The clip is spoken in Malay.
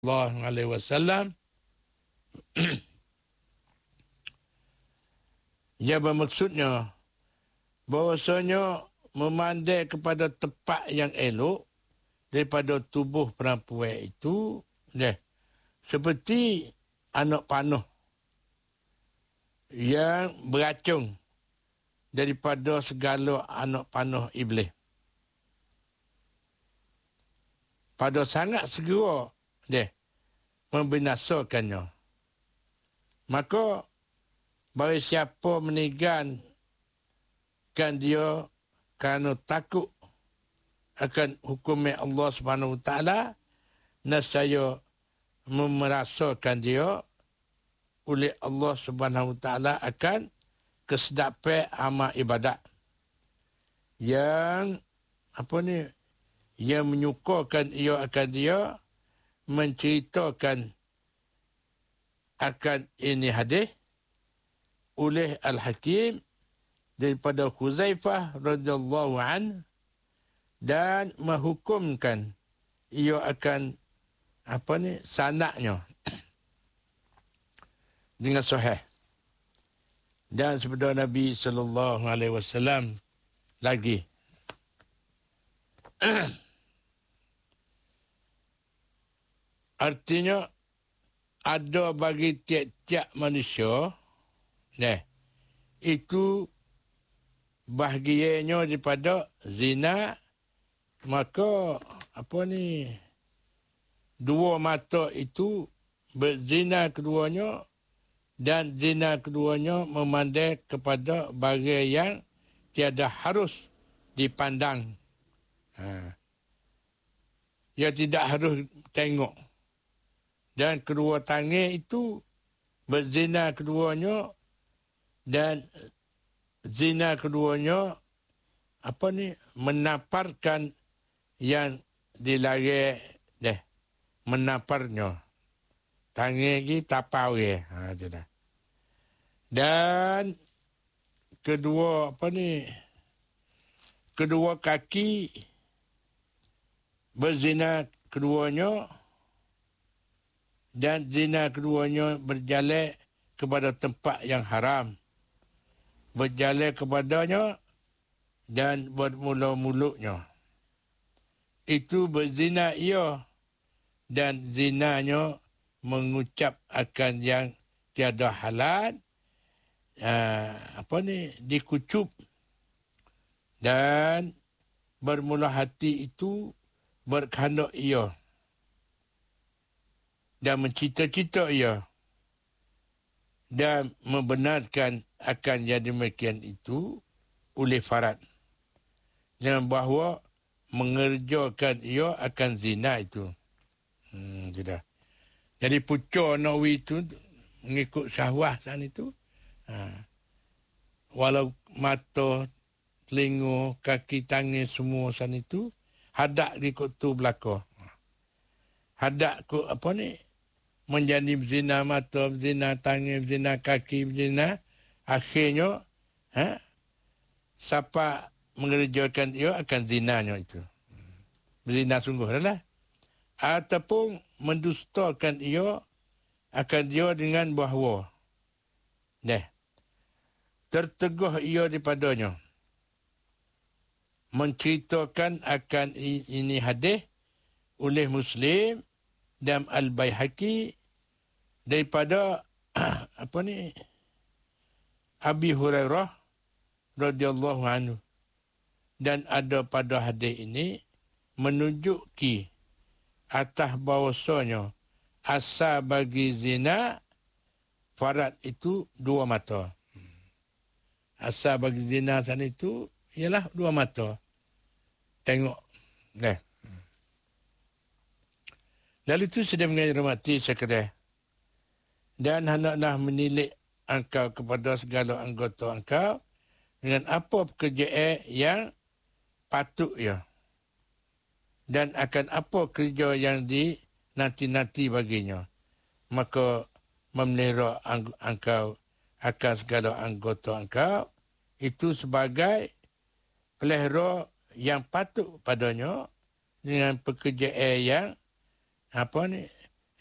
sallallahu alaihi wasallam yang bermaksudnya bahwasanya memandai kepada tempat yang elok daripada tubuh perempuan itu seperti anak panah yang beracun daripada segala anak panah iblis. Pada sangat segera membinasakannya. Maka bagi siapa meninggalkan dia kerana takut akan hukum Allah Subhanahu Wa Taala, nescaya memerasakan dia oleh Allah Subhanahu Wa Taala akan kesedapan amal ibadat yang yang menyukarkan ia akan dia menceritakan akan ini hadis oleh Al-Hakim daripada Huzaifah radhiyallahu an dan menghukumkan ia akan sanadnya dengan sahih. Dan sabda Nabi sallallahu alaihi wasallam lagi artinya ada bagi tiap-tiap manusia itu bahagiannya daripada zina. Maka dua mata itu berzina keduanya, dan zina keduanya memandai kepada bahagian yang tiada harus dipandang. Ya tidak harus tengok. Dan kedua tangan itu berzina keduanya, dan zina keduanya menaparkan yang dilarang menaparnya. Tangan lagi tapau dia. Tidak. Dan kedua kedua kaki berzina keduanya, dan zina keduanya berjalan kepada tempat yang haram, berjalan kepadanya dan bermula-mulutnya. Itu berzina ia, dan zinanya mengucap akan yang tiada halal, dikucup, dan bermula hati itu berkehendak ia dan mencita-cita ia dan membenarkan akan yang demikian itu oleh farad, dengan bahawa mengerjakan ia akan zina itu. Tidak. Jadi pucuk nawi itu mengikut syahwah dan itu. Walau mata, telinga, kaki, tangan semua san itu hadak ikut tu belakang. Hadak ku menjadi zina mata, zina tangan, zina kaki, zina, akhirnya siapa mengerjakan ia akan zinanya itu. Berzina sungguh adalah. Ataupun mendustakan ia akan dia dengan bahawa terteguh ia daripadanya menceritakan akan ini hadis oleh Muslim dan Al-Baihaqi daripada Abi Hurairah radhiyallahu anhu, dan ada pada hadis ini menunjuki atas bahawasanya asal bagi zina farad itu dua mata. Asal bagi zina sana itu ialah dua mata. Tengok. Lalu itu sudah menghormati sekalian. Dan hendaklah menilik engkau kepada segala anggota engkau dengan apa pekerjaan yang patut ya. Dan akan apa kerja yang dinanti-nanti baginya. Maka memelihara engkau akan segala anggota engkau itu sebagai pelihara yang patut padanya dengan pekerjaan yang